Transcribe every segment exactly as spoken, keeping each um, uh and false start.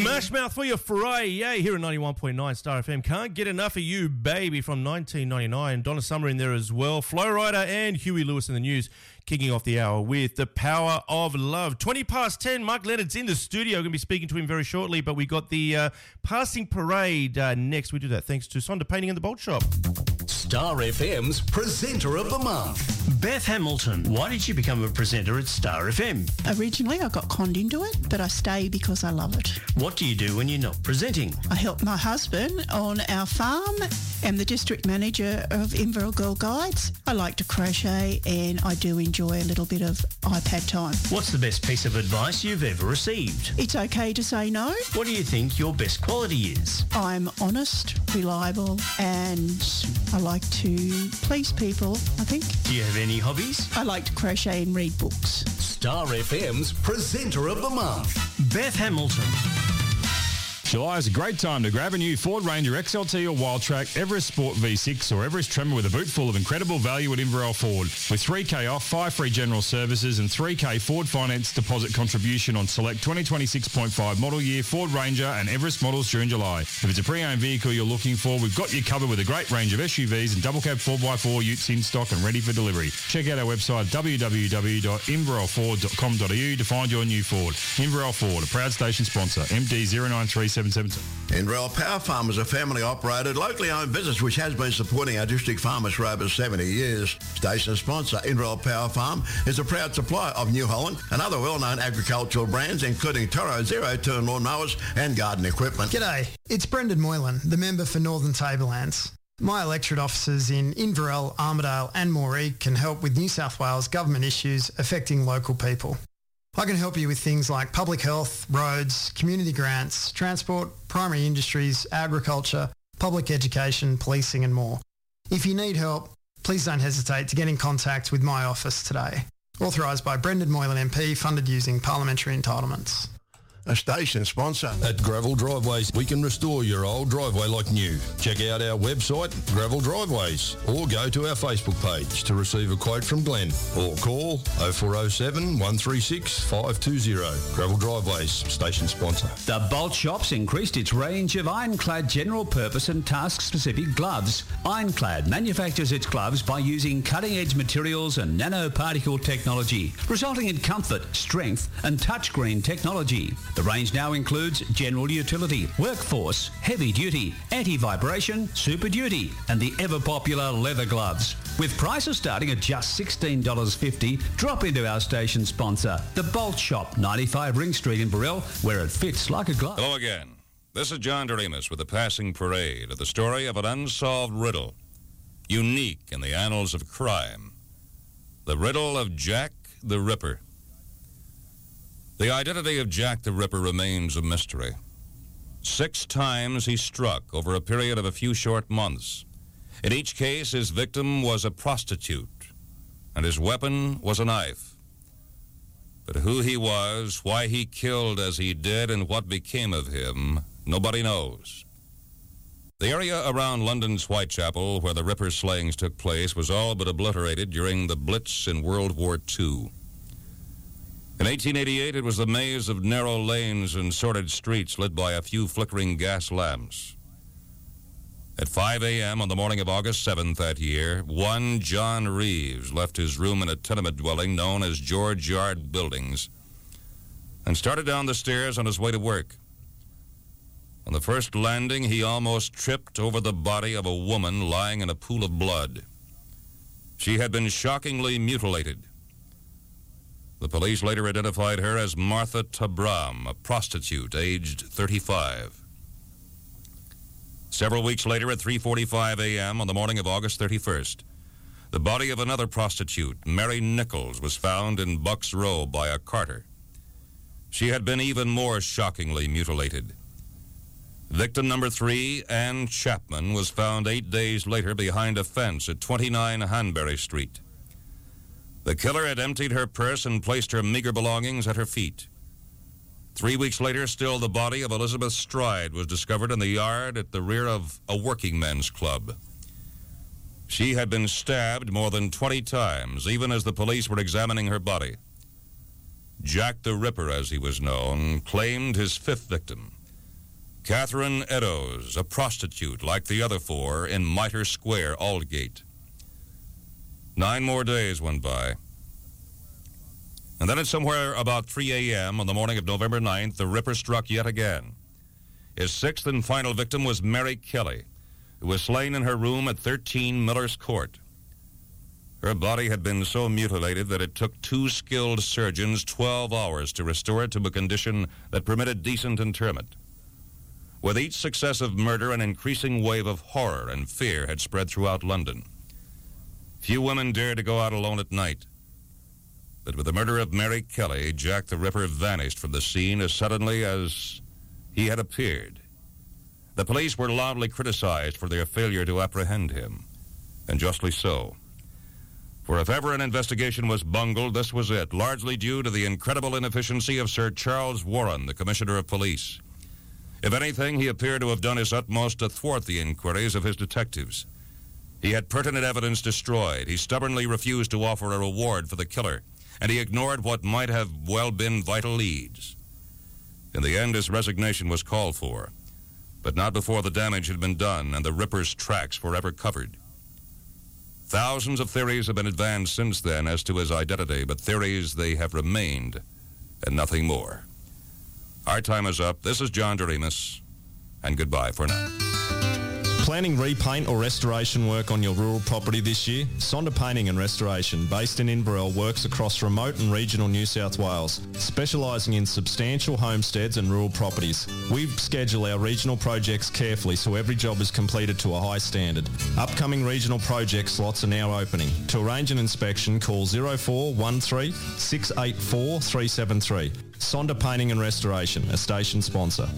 Smash Mouth for your Friday, yay, here at ninety-one point nine Star F M. Can't get enough of you, baby, from nineteen ninety-nine. Donna Summer in there as well. Flo Rida and Huey Lewis in the news, kicking off the hour with The Power of Love. twenty past ten, Mark Leonard's in the studio. We're going to be speaking to him very shortly, but we got the uh, passing parade uh, next. We do that thanks to Sonda Painting and the Bolt Shop. Star F M's Presenter of the Month. Beth Hamilton, why did you become a presenter at Star F M? Originally, I got conned into it, but I stay because I love it. What do you do when you're not presenting? I help my husband on our farm. I'm the district manager of Inverell Girl Guides. I like to crochet and I do enjoy a little bit of iPad time. What's the best piece of advice you've ever received? It's okay to say no. What do you think your best quality is? I'm honest, reliable, and I like to please people, I think. Do you have any hobbies? I like to crochet and read books. Star F M's Presenter of the Month. Beth Hamilton. July is a great time to grab a new Ford Ranger X L T or Wildtrak, Everest Sport V six or Everest Tremor with a boot full of incredible value at Inverell Ford. With three K off, five free general services and three K Ford Finance deposit contribution on select twenty twenty-six point five model year Ford Ranger and Everest models during July. If it's a pre-owned vehicle you're looking for, we've got you covered with a great range of S U Vs and double cab four by four utes in stock and ready for delivery. Check out our website w w w dot inverell ford dot com dot a u to find your new Ford. Inverell Ford, a proud station sponsor, M D zero nine three seven seven two. Inverell Power Farm is a family-operated, locally owned business which has been supporting our district farmers for over seventy years. Station sponsor Inverell Power Farm is a proud supplier of New Holland and other well-known agricultural brands, including Toro zero-turn lawnmowers and garden equipment. G'day, it's Brendan Moylan, the member for Northern Tablelands. My electorate officers in Inverell, Armidale and Moree can help with New South Wales government issues affecting local people. I can help you with things like public health, roads, community grants, transport, primary industries, agriculture, public education, policing and more. If you need help, please don't hesitate to get in contact with my office today. Authorised by Brendan Moylan M P, funded using parliamentary entitlements. A station sponsor. At Gravel Driveways, we can restore your old driveway like new. Check out our website, Gravel Driveways, or go to our Facebook page to receive a quote from Glenn, or call oh four oh seven, one three six, five two oh. Gravel Driveways, station sponsor. The Bolt Shop's increased its range of ironclad general purpose and task-specific gloves. Ironclad manufactures its gloves by using cutting-edge materials and nanoparticle technology, resulting in comfort, strength and touchscreen technology. The range now includes general utility, workforce, heavy duty, anti-vibration, super duty and the ever-popular leather gloves. With prices starting at just sixteen dollars fifty, drop into our station sponsor, The Bolt Shop, ninety-five Ring Street in Burrell, where it fits like a glove. Hello again. This is John Doremus with the Passing Parade of the story of an unsolved riddle, unique in the annals of crime. The riddle of Jack the Ripper. The identity of Jack the Ripper remains a mystery. Six times he struck over a period of a few short months. In each case, his victim was a prostitute, and his weapon was a knife. But who he was, why he killed as he did, and what became of him, nobody knows. The area around London's Whitechapel, where the Ripper slayings took place, was all but obliterated during the Blitz in World War Two. In eighteen eighty-eight, it was the maze of narrow lanes and sordid streets lit by a few flickering gas lamps. At five a.m. on the morning of August seventh that year, one John Reeves left his room in a tenement dwelling known as George Yard Buildings and started down the stairs on his way to work. On the first landing, he almost tripped over the body of a woman lying in a pool of blood. She had been shockingly mutilated. The police later identified her as Martha Tabram, a prostitute aged thirty-five. Several weeks later, at three forty-five a.m. on the morning of August thirty-first, the body of another prostitute, Mary Nichols, was found in Bucks Row by a carter. She had been even more shockingly mutilated. Victim number three, Ann Chapman, was found eight days later behind a fence at twenty-nine Hanbury Street. The killer had emptied her purse and placed her meager belongings at her feet. Three weeks later, still the body of Elizabeth Stride was discovered in the yard at the rear of a working men's club. She had been stabbed more than twenty times, even as the police were examining her body. Jack the Ripper, as he was known, claimed his fifth victim, Catherine Eddowes, a prostitute like the other four in Mitre Square, Aldgate. Nine more days went by. And then at somewhere about three a.m. on the morning of November ninth, the Ripper struck yet again. His sixth and final victim was Mary Kelly, who was slain in her room at thirteen Miller's Court. Her body had been so mutilated that it took two skilled surgeons twelve hours to restore it to a condition that permitted decent interment. With each successive murder, an increasing wave of horror and fear had spread throughout London. Few women dared to go out alone at night. But with the murder of Mary Kelly, Jack the Ripper vanished from the scene as suddenly as he had appeared. The police were loudly criticized for their failure to apprehend him, and justly so. For if ever an investigation was bungled, this was it, largely due to the incredible inefficiency of Sir Charles Warren, the Commissioner of Police. If anything, he appeared to have done his utmost to thwart the inquiries of his detectives. He had pertinent evidence destroyed. He stubbornly refused to offer a reward for the killer, and he ignored what might have well been vital leads. In the end, his resignation was called for, but not before the damage had been done and the Ripper's tracks forever covered. Thousands of theories have been advanced since then as to his identity, but theories they have remained, and nothing more. Our time is up. This is John Doremus, and goodbye for now. Planning repaint or restoration work on your rural property this year? Sonda Painting and Restoration, based in Inverell, works across remote and regional New South Wales, specialising in substantial homesteads and rural properties. We schedule our regional projects carefully so every job is completed to a high standard. Upcoming regional project slots are now opening. To arrange an inspection, call zero four one three, six eight four, three seven three. Sonda Painting and Restoration, a station sponsor.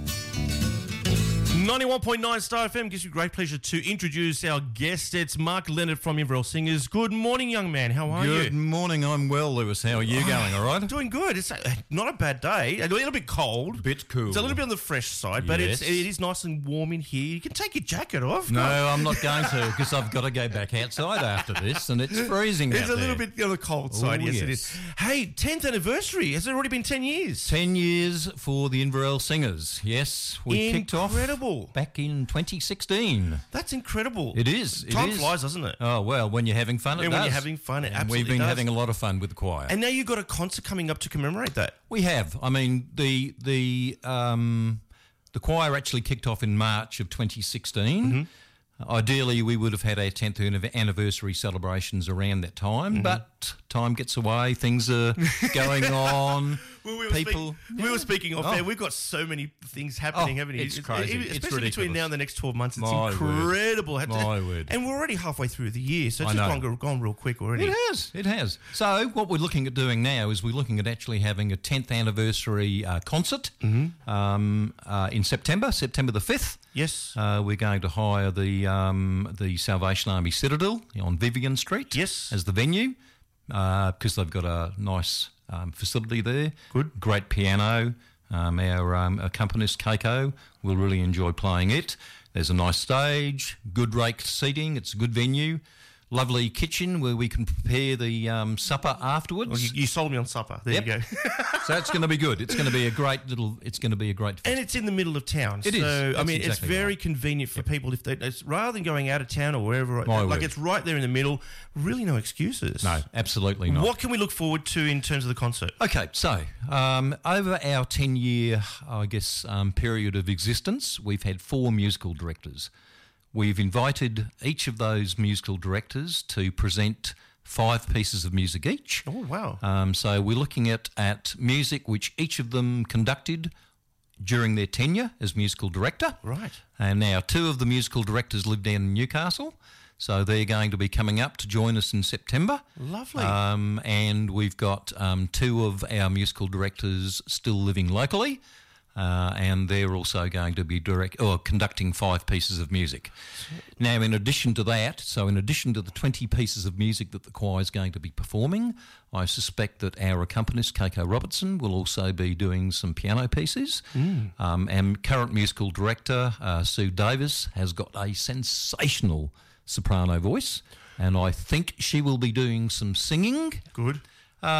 ninety-one point nine Star F M gives you great pleasure to introduce our guest. It's Mark Leonard from Inverell Singers. Good morning, young man. How are you? Good morning. I'm well, Lewis. How are you going? All right? Doing good. It's uh, not a bad day. A little bit cold. Bit cool. It's a little bit on the fresh side, but Yes. it's, it is nice and warm in here. You can take your jacket off. No, Come on. I'm not going to because I've got to go back outside after this and it's freezing It's out a little there. bit on the cold side. Oh, yes, it yes. is. Hey, tenth anniversary. Has it already been ten years? Ten years for the Inverell Singers. Yes, we kicked off Incredible. back in twenty sixteen. That's incredible. It is. It Time is. flies, doesn't it? Oh, well, when you're having fun, it And does. when you're having fun, it and absolutely we've been does. having a lot of fun with the choir. And now you've got a concert coming up to commemorate that. We have. I mean, the the um, the choir actually kicked off in March of twenty sixteen. Mm-hmm. Ideally, we would have had our tenth anniversary celebrations around that time, Mm-hmm. but time gets away. Things are going on. Well, we were People, speak- we were speaking off Oh. there. We've got so many things happening, Oh, haven't you? it's crazy. Even- It's especially between ridiculous. now and the next twelve months. It's My word. incredible. Had to- My word. And we're already halfway through the year, so it's I just know. gone, gone real quick already. It has. It has. So what we're looking at doing now is we're looking at actually having a tenth anniversary uh, concert Mm-hmm. um, uh, in September, September the fifth. Yes. Uh, we're going to hire the um, the Salvation Army Citadel on Vivian Street Yes. as the venue because they've got a nice um, facility there. Good. Great piano. Um, our um, accompanist, Keiko, will really enjoy playing it. There's a nice stage, good raked seating. It's a good venue. Lovely kitchen where we can prepare the um, supper afterwards. Well, you, you sold me on supper. There Yep. you go. So it's going to be good. It's going to be a great little. It's going to be a great. And it's in the middle of town. It so, is. I That's mean, it's exactly very right. convenient for people if they, it's, rather than going out of town or wherever. My like word. it's right there in the middle. Really, no excuses. No, absolutely not. What can we look forward to in terms of the concert? Okay, so um, over our ten-year, I guess, um, period of existence, we've had four musical directors. We've invited each of those musical directors to present five pieces of music each. Oh, wow. Um, so we're looking at, at music which each of them conducted during their tenure as musical director. Right. And now two of the musical directors live down in Newcastle, so they're going to be coming up to join us in September. Lovely. Um, and we've got um, two of our musical directors still living locally. Uh, and they're also going to be direct or conducting five pieces of music. Now, in addition to that, so in addition to the twenty pieces of music that the choir is going to be performing, I suspect that our accompanist, Keiko Robertson, will also be doing some piano pieces. Mm. Um, and current musical director, uh, Sue Davis, has got a sensational soprano voice, and I think she will be doing some singing. Good. Uh,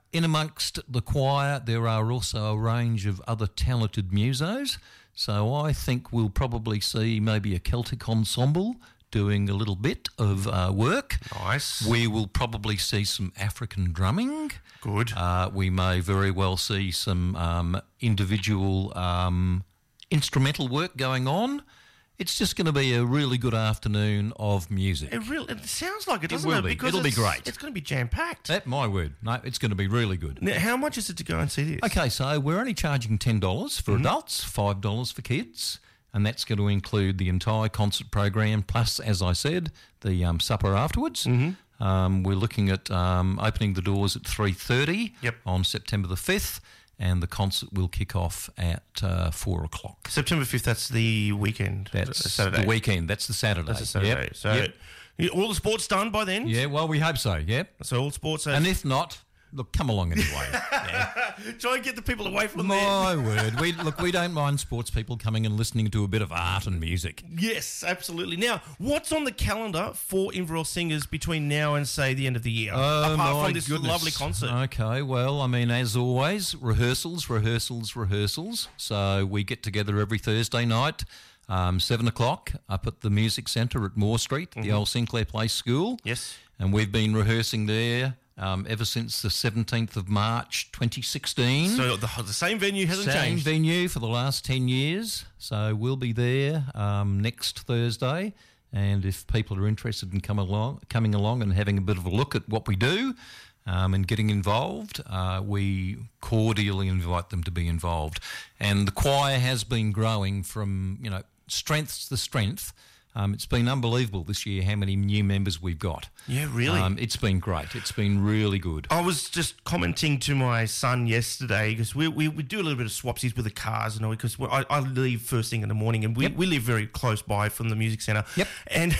in amongst the choir, there are also a range of other talented musos. So I think we'll probably see maybe a Celtic ensemble doing a little bit of uh, work. Nice. We will probably see some African drumming. Good. Uh, we may very well see some um, individual um, instrumental work going on. It's just going to be a really good afternoon of music. It really it sounds like it, doesn't it? Will it? Be. Because It'll be it's, great. It's going to be jam-packed. That, my word. No, it's going to be really good. Now, how much is it to go and see this? Okay, so we're only charging ten dollars for mm-hmm. adults, five dollars for kids, and that's going to include the entire concert program, plus, as I said, the um, supper afterwards. Mm-hmm. Um, we're looking at um, opening the doors at three thirty yep. on September the fifth, and the concert will kick off at uh, four o'clock. September fifth, that's the weekend. That's Saturday. the weekend. That's the Saturday. That's the Saturday. Yep. So yep. all the sports done by then? Yeah, well, we hope so, yep. So all sports are... And if not... Look, come along anyway. Yeah. Try and get the people away from My there. word. We, look, we don't mind sports people coming and listening to a bit of art and music. Yes, absolutely. Now, what's on the calendar for Inverell Singers between now and, say, the end of the year? Oh, apart my from this goodness. lovely concert. Okay, well, I mean, as always, rehearsals, rehearsals, rehearsals. So we get together every Thursday night, um, seven o'clock, up at the Music Centre at Moore Street, mm-hmm. the old Sinclair Place School. Yes. And we've been rehearsing there Um, ever since the seventeenth of March twenty sixteen. So the, the same venue hasn't same changed? Same venue for the last ten years. So we'll be there um, next Thursday. And if people are interested in come along, coming along and having a bit of a look at what we do um, and getting involved, uh, we cordially invite them to be involved. And the choir has been growing from, you know, strength to strength. Um, it's been unbelievable this year how many new members we've got. Yeah, really? Um, it's been great. It's been really good. I was just commenting to my son yesterday because we, we, we do a little bit of swapsies with the cars and all because I, I leave first thing in the morning and we, yep. we live very close by from the music centre. Yep. And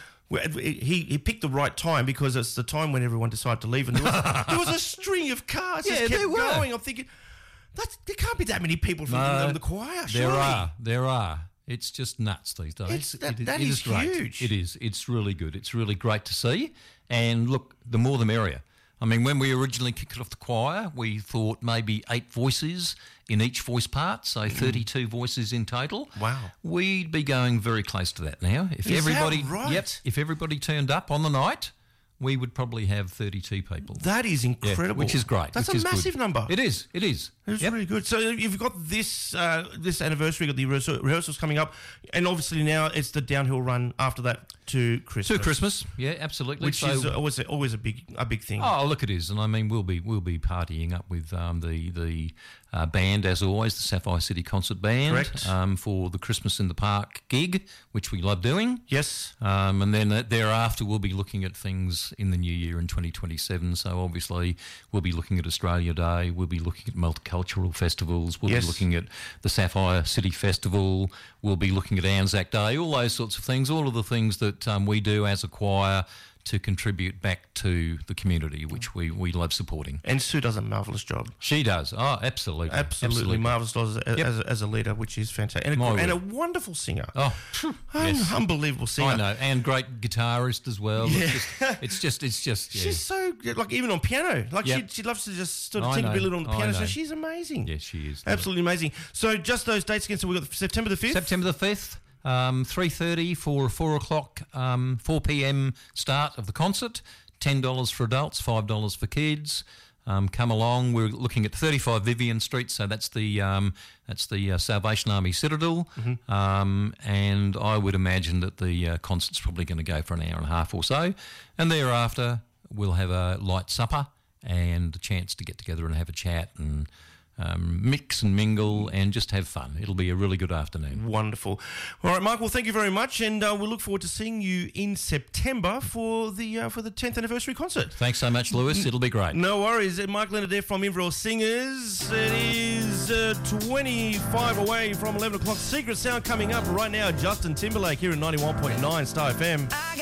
he, he picked the right time because it's the time when everyone decided to leave and there was, there was a string of cars yeah, just kept there were. going. I'm thinking, that's, there can't be that many people from no, the, the choir, surely. There are. There are. It's just nuts these days. It's, that it, that it is, is great. huge. It is. It's really good. It's really great to see. And look, the more the merrier. I mean, when we originally kicked off the choir, we thought maybe eight voices in each voice part, so thirty-two voices in total. Wow. We'd be going very close to that now. If is everybody, that right? Yep. If everybody turned up on the night, we would probably have thirty-two people. That is incredible. Yeah, which is great. That's which a is massive good. number. It is. It is. It's yep. really good. So you've got this uh, this anniversary, got the rehearsal, rehearsals coming up, and obviously now it's the downhill run after that to Christmas. To Christmas, yeah, absolutely. Which so, is always a, always a big a big thing. Oh, look, it is, and I mean we'll be we'll be partying up with um, the the uh, band as always, the Sapphire City Concert Band, correct, um, for the Christmas in the Park gig, which we love doing. Yes, um, and then uh, thereafter we'll be looking at things in the new year in twenty twenty-seven. So obviously we'll be looking at Australia Day, we'll be looking at multicultural festivals. We'll yes. be looking at the Sapphire City Festival. We'll be looking at Anzac Day, all those sorts of things, all of the things that um, we do as a choir to contribute back to the community, which we, we love supporting. And Sue does a marvellous job. She does. Oh, absolutely. Absolutely, absolutely. marvellous job as, yep. as, as a leader, which is fantastic. And a, and a wonderful singer. Oh, yes. Unbelievable singer. I know. And great guitarist as well. Yeah. It's, just, it's just, it's just, yeah. She's so, like, even on piano. Like, yep. she, she loves to just sort of I tinker know. a little on the piano. I So know. she's amazing. Yes, she is. Absolutely amazing. So just those dates again. So we've got September the fifth. September the fifth. Um, three thirty for a four o'clock, um, four p.m. start of the concert. ten dollars for adults, five dollars for kids. Um, come along. We're looking at thirty-five Vivian Street, so that's the um, that's the uh, Salvation Army Citadel. Mm-hmm. Um, and I would imagine that the uh, concert's probably going to go for an hour and a half or so. And thereafter, we'll have a light supper and a chance to get together and have a chat and Um, mix and mingle and just have fun. It'll be a really good afternoon. Wonderful. All right, Mike. Well, thank you very much, and uh, we'll look forward to seeing you in September for the uh, for the tenth anniversary concert. Thanks so much, Lewis. It'll be great. No worries. Mike Leonard there from Inverell Singers. It is uh, twenty-five away from eleven o'clock. Secret Sound coming up right now. Justin Timberlake here at ninety-one point nine Star F M.